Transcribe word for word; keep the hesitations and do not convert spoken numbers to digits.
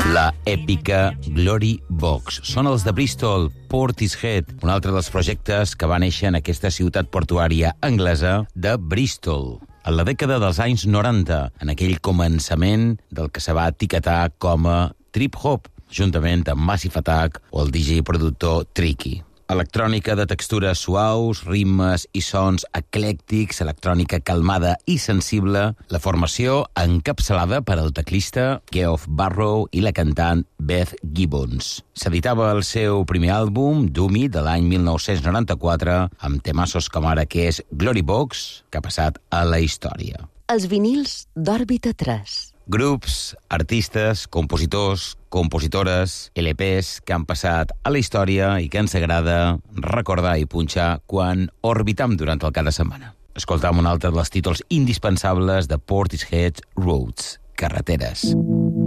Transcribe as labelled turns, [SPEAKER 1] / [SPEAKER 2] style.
[SPEAKER 1] La èpica Glory Box. Són els de Bristol, Portishead, un altre dels projectes que va néixer en aquesta ciutat portuària anglesa de Bristol. En la dècada dels anys noranta, en aquell començament del que se va etiquetar com a trip-hop, juntament amb Massive Attack o el D J productor Tricky. Electrònica de textures suaus, ritmes i sons eclèctics, electrònica calmada i sensible, la formació encapçalada per al teclista Geoff Barrow i la cantant Beth Gibbons. S'editava el seu primer àlbum, Doomy, de l'any mil nou-cents noranta-quatre, amb temassos com ara que és Glory Box, que ha passat a la història.
[SPEAKER 2] Els vinils d'Òrbita tres.
[SPEAKER 1] Grups, artistes, compositors, compositores, L Ps que han passat a la història i que ens agrada recordar i punxar quan orbitam durant el cada setmana. Escoltam un altre dels títols indispensables de Portishead, Roads, Carreteres.